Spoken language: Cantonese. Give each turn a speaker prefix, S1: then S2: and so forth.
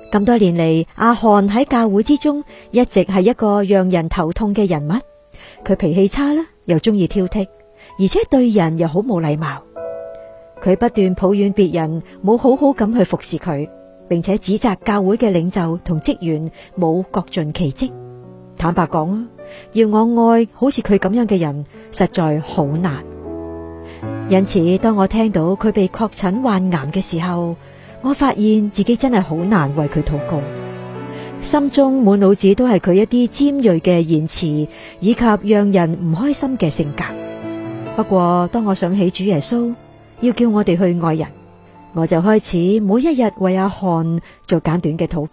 S1: 咁多年嚟，阿漢喺教會之中一直係一個讓人頭痛嘅人物。佢脾氣差啦，又中意挑剔，而且對人又好冇禮貌。佢不斷抱怨別人冇好好咁去服侍佢，並且指責教會嘅領袖同職員冇各盡其職。坦白講啊，要我愛好似佢咁樣嘅人，實在好難。因此，當我聽到佢被確診患癌嘅時候，我發現自己真係好難為佢禱告，心中滿腦子都係佢一啲尖銳嘅言辭，以及讓人唔開心嘅性格。不過，當我想起主耶穌要叫我哋去愛人，我就開始每一日為阿漢做簡短嘅禱告。